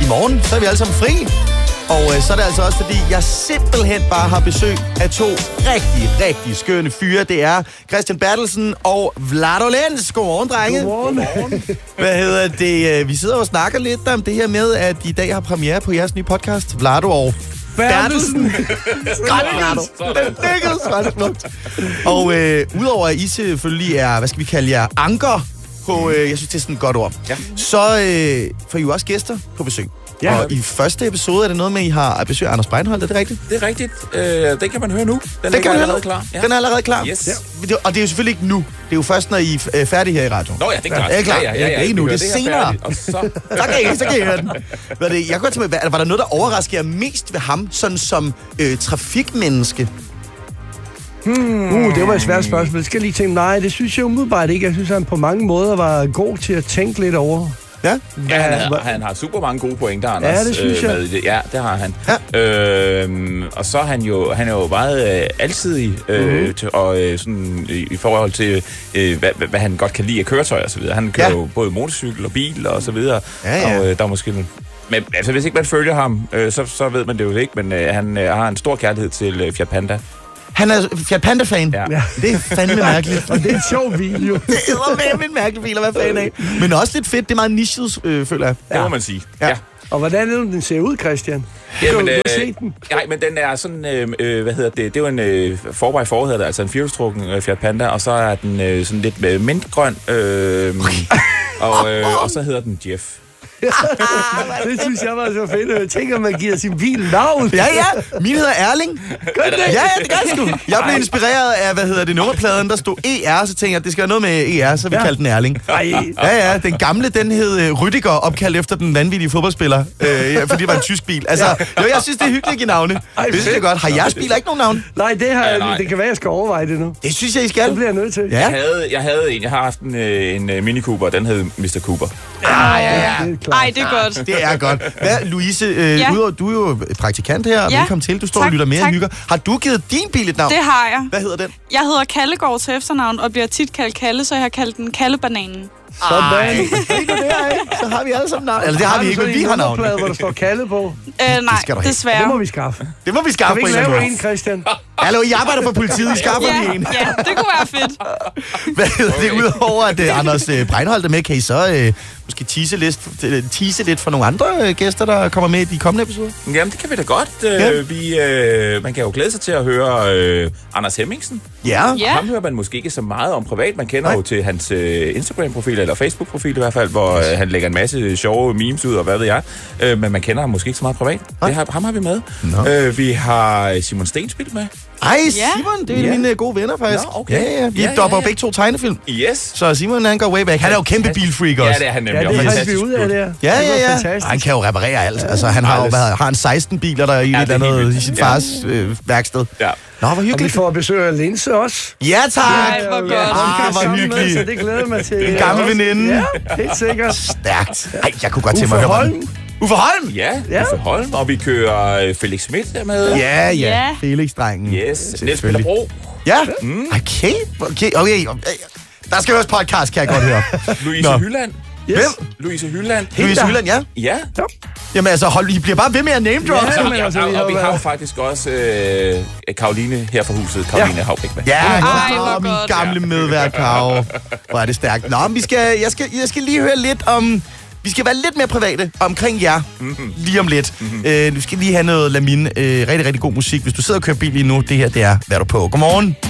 morgen, så er vi alle sammen fri. Og så er det altså også, fordi jeg simpelthen bare har besøg af to rigtig skønne fyre. Det er Christian Bertelsen og Vlado Lenz. Godmorgen, drenge. Godmorgen. Hvad hedder det? Vi sidder og snakker lidt om det her med, at I dag har premiere på jeres nye podcast, Vlado og Bertelsen. Godt, Vlado. Den dækkede så smukt. Og udover at I selvfølgelig er, hvad skal vi kalde jer, anker på, jeg synes det er sådan et godt ord, så får I jo også gæster på besøg. Ja. Og i første episode er det noget med, at I har besøg af Anders Breinholt, er det rigtigt? Det er rigtigt. Den kan man høre nu. Den kan man allerede klar. Ja. Den er allerede klar? Yes. Ja. Og det er jo selvfølgelig ikke nu. Det er jo først, når I er færdige her i radioen. Nå ja, det er klart. Ja, klart. Ja, ikke nu, det er senere. Så kan I høre den. Jeg kan godt tænke mig, var der noget, der overrasker jer mest ved ham, sådan som trafikmenneske? Det var et svært spørgsmål. Jeg skal lige tænke, nej, det synes jeg umiddelbart ikke. Jeg synes, han på mange måder var god til at tænke lidt over. Ja? Han har super mange gode pointer, Anders. Ja, det synes jeg. Ja, det har han. Ja. Og så er han jo meget alsidig og sådan i forhold til, hvad han godt kan lide af køretøjer og så videre. Han kører jo både motorcykel og bil og så videre. Ja. Og der er måske... Men altså, hvis ikke man følger ham, så ved man det jo ikke, men han har en stor kærlighed til Fiat Panda. Han er Fiat Panda-fan. Ja. Det er fandme mærkeligt. Og det er en sjov video. Det er en mærkelig bil at være fan af. Men også lidt fedt. Det er meget nichet, føler jeg. Det må man sige. Ja. Og hvordan er den ser ud, Christian? Jamen, du se den? Nej, men den er sådan, hvad hedder det? Det er jo en forby hedder det, altså en firehjulstrukken Fiat Panda, og så er den sådan lidt mintgrøn, og så hedder den Jeff. Det synes jeg var så fedt. Jeg tænker, man giver sin bil navn. Ja. Min hedder Erling. Gør det? Ja, det gør det sgu. Jeg blev inspireret af, nummerpladen, der stod ER, så tænkte jeg, at det skal være noget med ER, så vi kaldte den Erling. Ja, den gamle, den hed Rüdiger, opkaldt efter den vanvittige fodboldspiller, fordi det var en tysk bil. Altså, jeg synes, det er hyggeligt at give navne. Det synes jeg godt. Har jeres biler ikke nogen navn? Nej, det har jeg. Det kan være, jeg skal overveje det nu. Det synes jeg, I skal. Det bliver jeg nødt til. Ja. Jeg har haft en Mini Cooper, den hed Mr. Cooper. Ja. Ej, det er godt. Det er godt. Louise, udover, du er jo praktikant her, og velkommen til. Du står og lytter mere og hygger. Har du givet din bil et navn? Det har jeg. Hvad hedder den? Jeg hedder Kallegård til efternavn, og bliver tit kaldt Kalle, så jeg har kaldt den Kallebananen. Sådan. Så har vi alle sammen navn. Eller det har vi ikke, men vi har navn. Hvor der står Kalle på. Nej, desværre. Det må vi skaffe. Det må vi skaffe på en eller anden måde. Kan vi ikke lave en, Christian? Hallo, I arbejder for politiet. I skaffer lige en. Ja, det kunne være fedt. Hvad hedder det? Udover at Anders Breinholt er med, kan I så måske tease lidt for nogle andre gæster, der kommer med i de kommende episoder? Jamen, det kan vi da godt. Man kan jo glæde sig til at høre Anders Hemmingsen. Ja. Ham hører man måske ikke så meget om privat. Man kender jo til hans Instagram-profil, eller Facebook-profil i hvert fald, hvor han lægger en masse sjove memes ud, og hvad ved jeg. Men man kender ham måske ikke så meget privat. Ham har vi med. Vi har Simon Stensbild med. Ej, Simon, det er mine gode venner, faktisk. Nå, okay. Ja. Vi dopper begge to tegnefilm. Yes. Så Simon, han går way back. Han er jo kæmpe bilfreak også. Ja, det er han nemlig. Ja, det er fandt vi ud af det her. Ja. Han kan jo reparere alt. Altså, han har en 16 biler, der er i et eller andet i sin fars værksted. Ja. Nå, hvor hyggeligt. Og vi får besøg af Linse også. Ja, tak. Ej, hvor godt. Hvor hyggeligt. Så det glæder mig til. En gammel veninde. Ja, helt sikkert. Stærkt. Ej, jeg kunne godt tænke mig at høre om Uffe Holm? Ja, Uffe Holm. Og vi kører Felix Schmidt med. Ja. Felix-drengen. Yes. Niels Peter Bro. Ja. Okay. Der skal høres podcast, kan jeg godt høre. Louise Hylland. Yes. Hvem? Louise Hylland. Louise Hylland, ja. Ja. Jamen altså, I bliver bare ved med at name drop. Og vi har jo faktisk også Karoline her fra huset. Karoline Havbæk med. Ja, hvor min godt. gamle medvært, Karo. Hvor er det stærkt. Nå, men jeg skal lige høre lidt om... Vi skal være lidt mere private omkring jer lige om lidt. Du skal lige have noget Lamin. Rigtig, rigtig god musik. Hvis du sidder og kører bil lige nu, det her, det er Hvad er du på? Godmorgen.